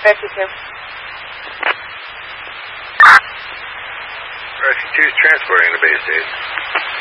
52. Rescue 2 is transporting the base state.